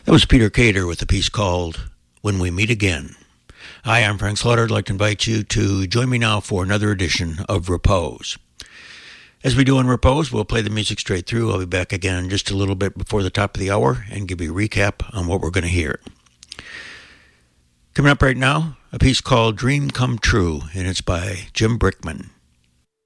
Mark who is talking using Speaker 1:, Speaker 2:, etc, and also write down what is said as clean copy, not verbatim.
Speaker 1: That was Peter Cater with a piece called When We Meet Again. Hi, I'm Frank Slaughter. I'd like to invite you to join me now for another edition of Repose. As we do in Repose, we'll play the music straight through. I'll be back again just a little bit before the top of the hour and give you a recap on what we're going to hear. Coming up right now, a piece called Dream Come True, and it's by Jim Brickman.